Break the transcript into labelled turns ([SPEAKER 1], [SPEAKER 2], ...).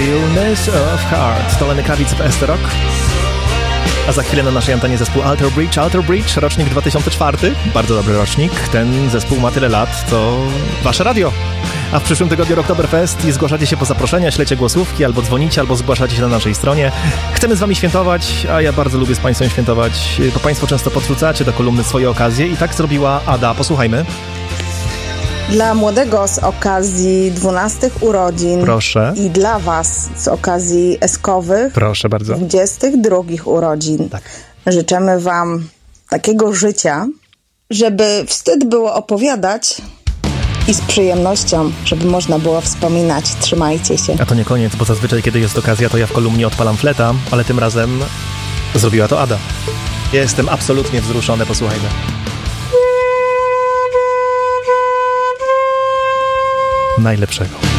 [SPEAKER 1] Stillness of Heart. To Lenny Kravitz w ST Rock. A za chwilę na naszej antenie zespół Alter Bridge. Alter Bridge, rocznik 2004. Bardzo dobry rocznik. Ten zespół ma tyle lat, co wasze radio. A w przyszłym tygodniu Oktoberfest i zgłaszacie się po zaproszenia, ślecie głosówki, albo dzwonicie, albo zgłaszacie się na naszej stronie. Chcemy z wami świętować, a ja bardzo lubię z państwem świętować, bo państwo często podrzucacie do kolumny swoje okazje i tak zrobiła Ada. Posłuchajmy.
[SPEAKER 2] Dla młodego z okazji 12 urodzin.
[SPEAKER 1] Proszę.
[SPEAKER 2] I dla was z okazji eskowych.
[SPEAKER 1] Proszę bardzo.
[SPEAKER 2] 22 urodzin.
[SPEAKER 1] Tak.
[SPEAKER 2] Życzymy wam takiego życia, żeby wstyd było opowiadać i z przyjemnością, żeby można było wspominać. Trzymajcie się.
[SPEAKER 1] A to nie koniec, bo zazwyczaj, kiedy jest okazja, to ja w kolumnie odpalam fleta, ale tym razem zrobiła to Ada. Jestem absolutnie wzruszony, posłuchajmy. Najlepszego.